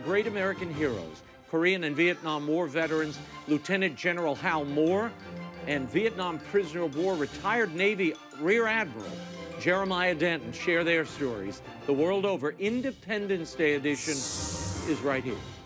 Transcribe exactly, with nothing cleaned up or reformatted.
great American heroes, Korean and Vietnam War veterans Lieutenant General Hal Moore and Vietnam prisoner of war retired Navy Rear Admiral Jeremiah Denton share their stories. The World Over Independence Day edition is right here.